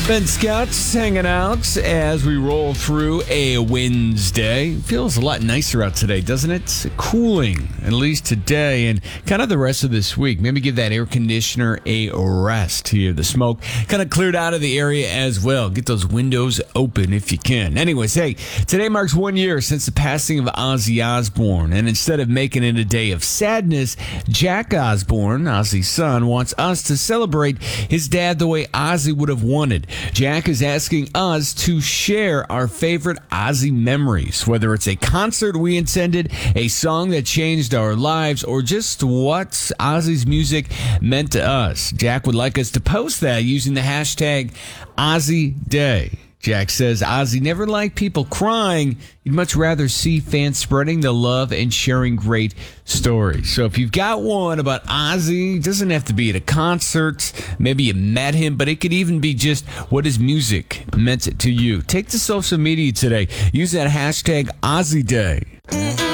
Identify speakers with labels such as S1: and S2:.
S1: Ben Scott's hanging out as we roll through a Wednesday. Feels a lot nicer out today, doesn't it? Cooling, at least today, and kind of the rest of this week. Maybe give that air conditioner a rest here. The smoke kind of cleared out of the area as well. Get those windows open if you can. Anyways, hey, today marks 1 year since the passing of Ozzy Osbourne, and instead of making it a day of sadness, Jack Osbourne, Ozzy's son, wants us to celebrate his dad the way Ozzy would have wanted. Jack is asking us to share our favorite Ozzy memories, whether it's a concert we attended, a song that changed our lives, or just what Ozzy's music meant to us. Jack would like us to post that using the hashtag OzzyDay. Jack says Ozzy never liked people crying. He'd much rather see fans spreading the love and sharing great stories. So if you've got one about Ozzy, it doesn't have to be at a concert. Maybe you met him, but it could even be just what his music meant to you. Take to social media today. Use that hashtag OzzyDay.